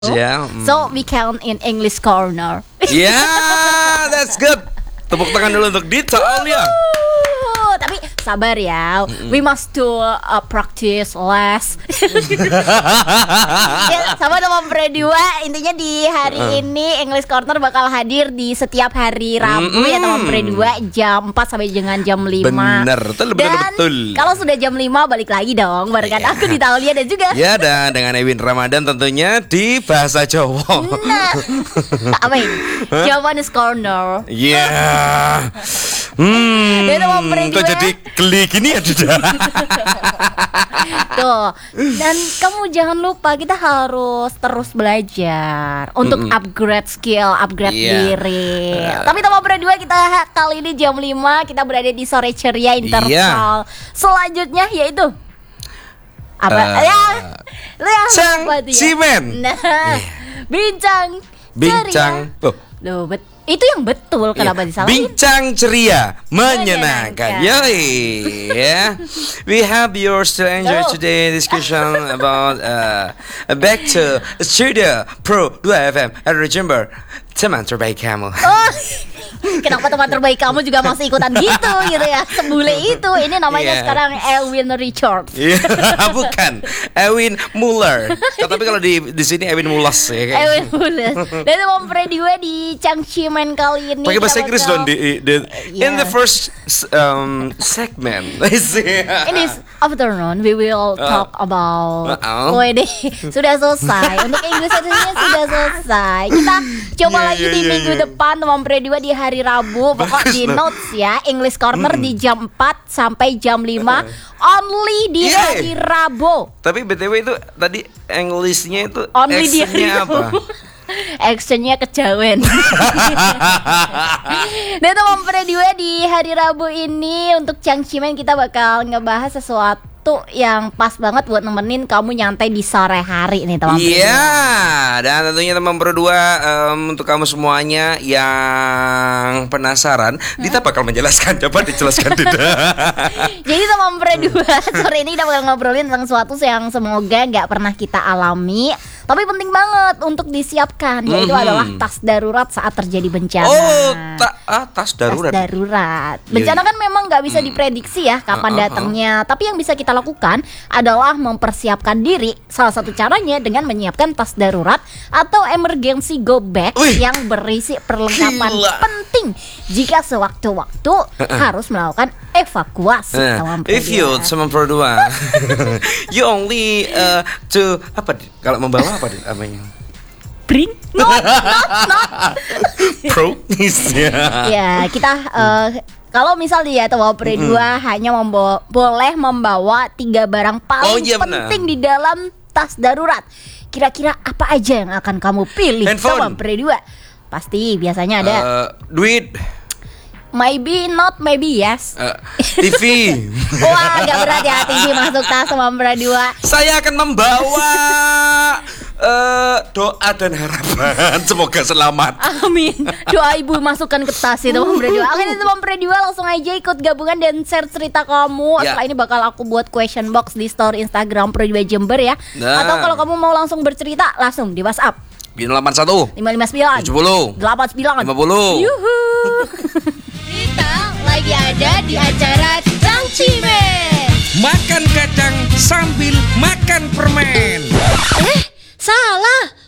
Yeah. So we can in English corner. Yeah, that's good. Tepuk tangan dulu untuk Dita Alia. Tapi sabar ya, we must do practice less. Ya, sama sama berdua. Intinya di hari ini English Corner bakal hadir di setiap hari Rabu ya teman berdua jam 4 sampai dengan jam 5. Bener, betul. Kalau sudah jam 5 balik lagi dong barengan aku di Taulia dan juga. Ya, dan dengan Ewin Ramadan tentunya di bahasa Jawa. Nah, apa ini? Jawabannya Corner. Yeah. Kok jadi geli gini ya Dida? Tuh. Dan kamu jangan lupa kita harus terus belajar untuk upgrade skill, upgrade diri. Tapi teman berdua kita kali ini jam 5 kita berada di sore ceria interval. Selanjutnya yaitu apa? Lu yang apa tuh ya? Cimen. Nah, bincang ceria. Loh, itu yang betul, kenapa disalahin? Bincang ceria, menyenangkan. Yoi, yeah. We hope you still enjoy today's discussion about back to Studio Pro 2 FM at Jember. Teman terbaik kamu. Kenapa teman terbaik kamu juga masih ikutan gitu ya? Sebule itu. Ini namanya sekarang Elwin Richards. Bukan, Ewin Muller. Tapi kalau di sini Ewin Mulas ya. Ewin Mulas. Dan teman berdua di Changchimen kali ini. Pakai bahasa Inggris dong in the first segment. In this afternoon we will talk about sudah selesai. Untuk Inggrisnya sudah selesai. Kita coba lagi di minggu depan teman berdua di hari Rabu. Pokok di notes ya, English Corner di jam 4 sampai jam 5 only di hari Rabu. Tapi BTW itu tadi Englishnya itu only di hari apa? Actionnya kejawen. Dan teman berdua di hari Rabu ini untuk Changchimen kita bakal ngebahas sesuatu yang pas banget buat nemenin kamu nyantai di sore hari nih teman berdua. Iya, dan tentunya teman berdua untuk kamu semuanya yang penasaran, Dita bakal menjelaskan. Coba dijelaskan Dita. Jadi teman berdua sore ini kita bakal ngobrolin tentang sesuatu yang semoga nggak pernah kita alami, tapi penting banget untuk disiapkan, yaitu adalah tas darurat saat terjadi bencana. Tas darurat. Tas darurat. Bencana kan memang nggak bisa diprediksi ya kapan datangnya, tapi yang bisa kita lakukan adalah mempersiapkan diri. Salah satu caranya dengan menyiapkan tas darurat atau emergency go bag yang berisi perlengkapan penting jika sewaktu-waktu harus melakukan evakuasi. If you teman berdua, you only to apa? Kalau membawa apa namanya? Bring? Not. Pro? Ya, kita kalau misalnya ya teman berdua hanya boleh membawa 3 barang paling penting di dalam tas darurat. Kira-kira apa aja yang akan kamu pilih teman berdua? Pasti biasanya ada duit. Maybe not, maybe yes. TV. Wah, agak berat ya TV masuk tas teman berdua. Saya akan membawa doa dan harapan semoga selamat. Amin. Doa ibu masukkan ke tas itu teman berdua. Oke teman berdua, langsung aja ikut gabungan dan share cerita kamu. Setelah ini bakal aku buat question box di story Instagram Pro 2 Jember ya. Atau kalau kamu mau langsung bercerita langsung di WhatsApp 81 559 70 89 50. Yuhu. Kita lagi ada di acara Changchimen. Makan kacang sambil makan permen. Salah.